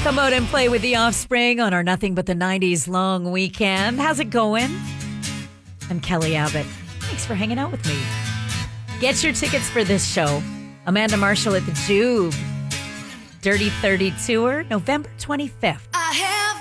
Come out and play with the Offspring on our Nothing But the 90s long weekend. How's it going? I'm Kelly Abbott. Thanks for hanging out with me. Get your tickets for this show. Amanda Marshall at the Jube. Dirty 30 Tour, November 25th.